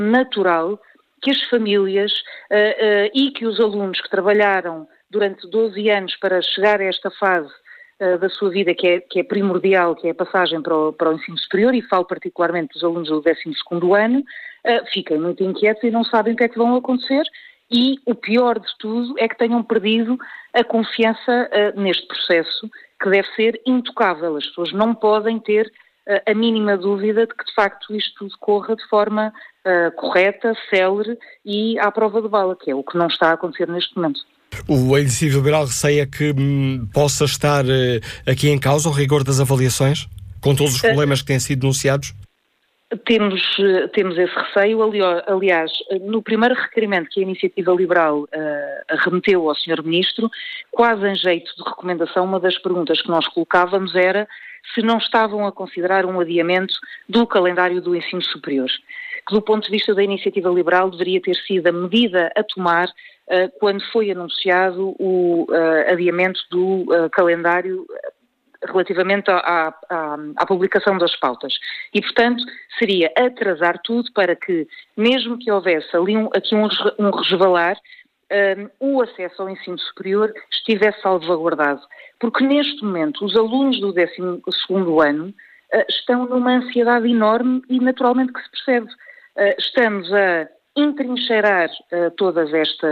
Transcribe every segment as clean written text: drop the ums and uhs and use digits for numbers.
natural que as famílias e que os alunos que trabalharam durante 12 anos para chegar a esta fase da sua vida que é primordial, que é a passagem para o ensino superior, e falo particularmente dos alunos do 12º ano, fiquem muito inquietos e não sabem o que é que vão acontecer, e o pior de tudo é que tenham perdido a confiança neste processo, que deve ser intocável. As pessoas não podem ter a mínima dúvida de que, de facto, isto tudo corra de forma correta, célere e à prova de bala, que é o que não está a acontecer neste momento. A Iniciativa Liberal receia que possa estar aqui em causa o rigor das avaliações, com todos os problemas que têm sido denunciados? Temos esse receio. Aliás, no primeiro requerimento que a Iniciativa Liberal remeteu ao Sr. Ministro, quase em jeito de recomendação, uma das perguntas que nós colocávamos era se não estavam a considerar um adiamento do calendário do ensino superior, que do ponto de vista da Iniciativa Liberal deveria ter sido a medida a tomar quando foi anunciado o adiamento do calendário relativamente à publicação das pautas. E, portanto, seria atrasar tudo para que, mesmo que houvesse ali um resvalar, o acesso ao ensino superior estivesse salvaguardado. Porque, neste momento, os alunos do 12º ano estão numa ansiedade enorme e, naturalmente, que se percebe. Estamos a entrincheirar todas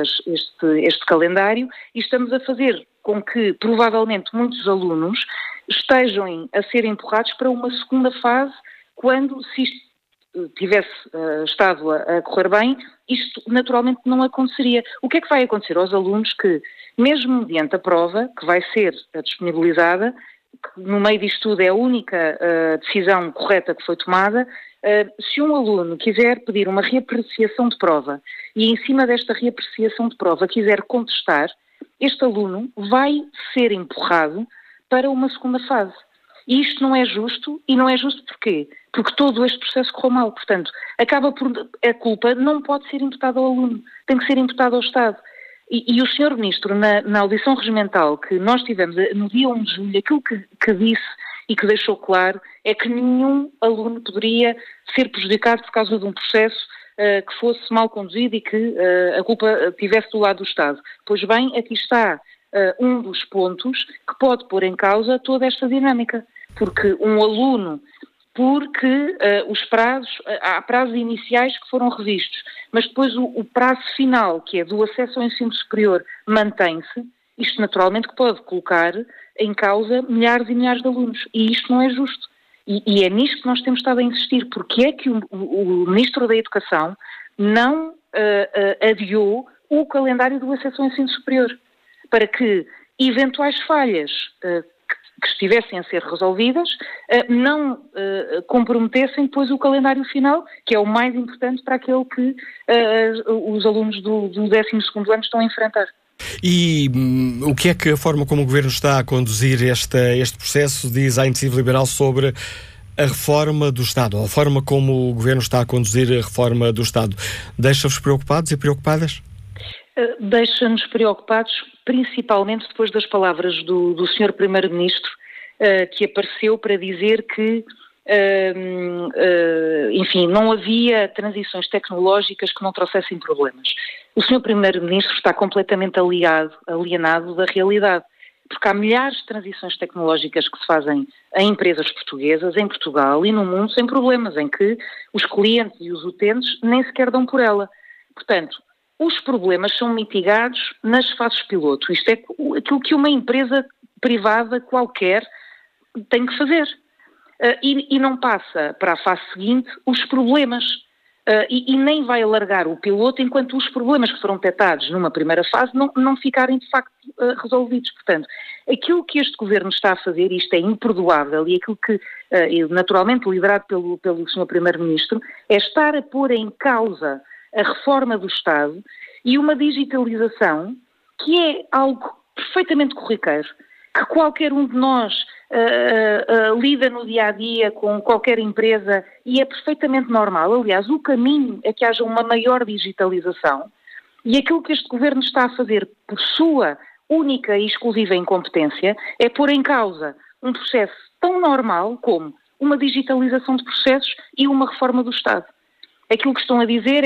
este calendário e estamos a fazer com que, provavelmente, muitos alunos estejam a ser empurrados para uma segunda fase quando, se isto tivesse estado a correr bem, isto naturalmente não aconteceria. O que é que vai acontecer aos alunos que, mesmo mediante a prova, que vai ser disponibilizada, que no meio disto tudo é a única decisão correta que foi tomada, se um aluno quiser pedir uma reapreciação de prova e em cima desta reapreciação de prova quiser contestar, este aluno vai ser empurrado para uma segunda fase. E isto não é justo, e não é justo porquê? Porque todo este processo correu mal. Portanto, a culpa não pode ser imputada ao aluno, tem que ser imputada ao Estado. E o Sr. Ministro, na audição regimental que nós tivemos no dia 1 de julho, aquilo que disse e que deixou claro é que nenhum aluno poderia ser prejudicado por causa de um processo que fosse mal conduzido e que a culpa estivesse do lado do Estado. Pois bem, aqui está um dos pontos que pode pôr em causa toda esta dinâmica. Porque um aluno, há prazos iniciais que foram revistos, mas depois o prazo final, que é do acesso ao ensino superior, mantém-se, isto naturalmente que pode colocar em causa milhares e milhares de alunos. E isto não é justo. E é nisto que nós temos estado a insistir. Porque é que o Ministro da Educação não adiou o calendário do acesso ao ensino superior? Para que eventuais falhas que estivessem a ser resolvidas não comprometessem depois o calendário final, que é o mais importante para aquele que os alunos do 12º ano estão a enfrentar. E o que é que a forma como o Governo está a conduzir este processo diz à Iniciativa Liberal sobre a reforma do Estado, ou a forma como o Governo está a conduzir a reforma do Estado? Deixa-vos preocupados e preocupadas? Deixa-nos preocupados, principalmente depois das palavras do Sr. Primeiro-Ministro, que apareceu para dizer que, enfim, não havia transições tecnológicas que não trouxessem problemas. O Sr. Primeiro-Ministro está completamente alienado da realidade, porque há milhares de transições tecnológicas que se fazem em empresas portuguesas, em Portugal e no mundo, sem problemas, em que os clientes e os utentes nem sequer dão por ela. Portanto, os problemas são mitigados nas fases piloto. Isto é aquilo que uma empresa privada qualquer tem que fazer. E não passa para a fase seguinte os problemas. E nem vai alargar o piloto enquanto os problemas que foram detectados numa primeira fase não ficarem de facto resolvidos. Portanto, aquilo que este Governo está a fazer, isto é imperdoável, e aquilo que, naturalmente liderado pelo Sr. Primeiro-Ministro, é estar a pôr em causa a reforma do Estado e uma digitalização que é algo perfeitamente corriqueiro, que qualquer um de nós lida no dia-a-dia com qualquer empresa e é perfeitamente normal. Aliás, o caminho é que haja uma maior digitalização e aquilo que este Governo está a fazer por sua única e exclusiva incompetência é pôr em causa um processo tão normal como uma digitalização de processos e uma reforma do Estado. Aquilo que estão a dizer